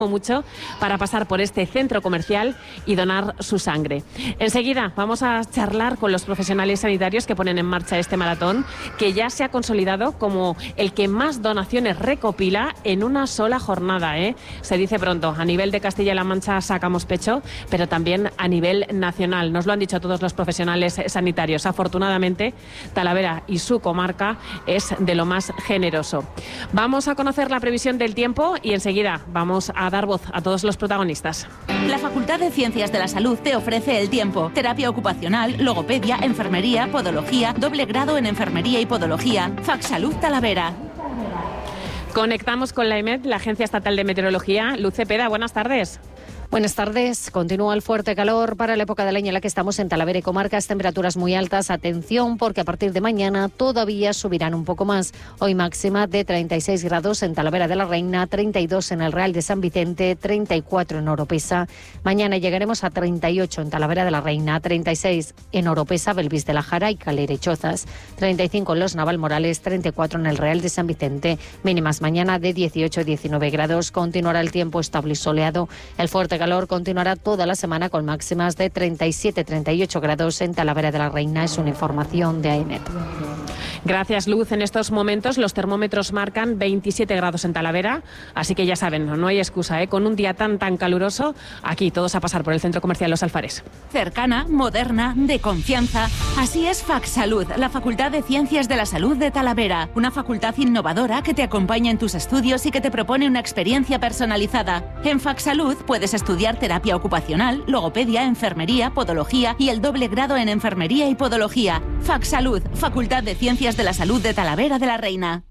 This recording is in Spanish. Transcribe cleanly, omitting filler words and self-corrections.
mucho para pasar por este centro comercial y donar su sangre. Enseguida vamos a charlar con los profesionales sanitarios que ponen en marcha este maratón, que ya se ha consolidado como el que más donaciones recopila en una sola jornada, ¿eh? Se dice pronto, a nivel de Castilla-La Mancha sacamos pecho, pero también a nivel nacional. Nos lo han dicho todos los profesionales sanitarios. Afortunadamente, Talavera y su comarca es de lo más generoso. Vamos a conocer la previsión del tiempo y enseguida vamos a dar voz a todos los protagonistas. La Facultad de Ciencias de la Salud te ofrece el tiempo, terapia ocupacional, logopedia, enfermería, podología, doble grado en enfermería y podología. Facsalud Talavera. Conectamos con la EMET, la Agencia Estatal de Meteorología. Luz Cepeda, buenas tardes. Buenas tardes. Continúa el fuerte calor para la época del año en la que estamos en Talavera y comarcas. Temperaturas muy altas. Atención, porque a partir de mañana todavía subirán un poco más. Hoy máxima de 36 grados en Talavera de la Reina, 32 en el Real de San Vicente, 34 en Oropesa. Mañana llegaremos a 38 en Talavera de la Reina, 36 en Oropesa, Belvis de la Jara y Calera y Chozas, 35 en Los Navalmorales, 34 en el Real de San Vicente. Mínimas mañana de 18-19 grados. Continuará el tiempo estable y soleado. El fuerte calor continuará toda la semana con máximas de 37-38 grados en Talavera de la Reina. Es una información de AEMET. Gracias, Luz. En estos momentos los termómetros marcan 27 grados en Talavera, así que ya saben, no hay excusa, ¿eh? Con un día tan caluroso, aquí todos a pasar por el Centro Comercial Los Alfares. Cercana, moderna, de confianza. Así es Facsalud, la Facultad de Ciencias de la Salud de Talavera. Una facultad innovadora que te acompaña en tus estudios y que te propone una experiencia personalizada. En Facsalud puedes estudiar terapia ocupacional, logopedia, enfermería, podología y el doble grado en enfermería y podología. Facsalud, Facultad de Ciencias de la Salud de Talavera de la Reina.